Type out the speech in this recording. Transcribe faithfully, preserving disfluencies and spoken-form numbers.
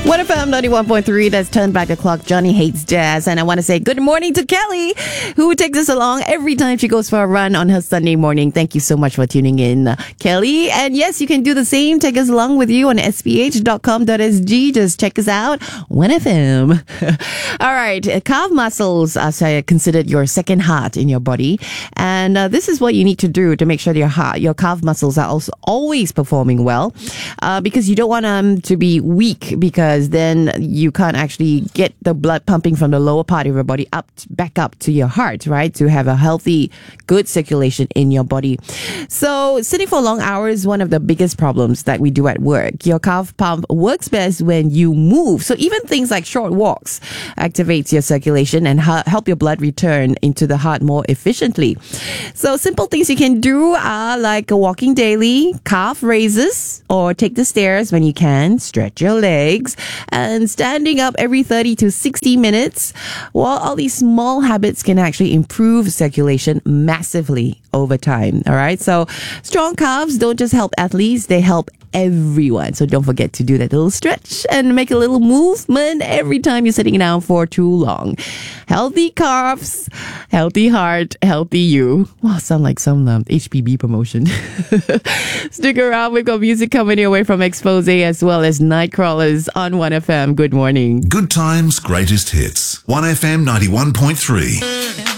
one F M ninety-one point three, that's Turn Back the Clock. Johnny Hates Jazz. And I want to say good morning to Kelly, who takes us along every time she goes for a run on her Sunday morning. Thank you so much for tuning in, uh, Kelly. And yes, you can do the same. Take us along with you on s p h dot com dot s g. Just check us out. one F M. All right. Calf muscles are considered your second heart in your body. And uh, this is what you need to do to make sure that your heart, your calf muscles are also always performing well. Uh, because you don't want them to be weak, because then you can't actually get the blood pumping from the lower part of your body up, back up to your heart, right? To have a healthy, good circulation in your body. So sitting for long hours is one of the biggest problems that we do at work. Your calf pump works best when you move. So even things like short walks activates your circulation and ha- help your blood return into the heart more efficiently. So simple things you can do are like walking daily, calf raises, or take the stairs when you can, stretch your legs, and standing up every thirty to sixty minutes. Well, all these small habits can actually improve circulation massively over time. All right. So strong calves don't just help athletes, they help everyone. So don't forget to do that little stretch and make a little movement every time you're sitting down for too long. Healthy calves, healthy heart, healthy you. Wow, sound like some um, H P B promotion. Stick around. We've got music coming your way from Expose as well as Nightcrawlers on one F M. Good morning. Good times, greatest hits. one F M ninety-one point three.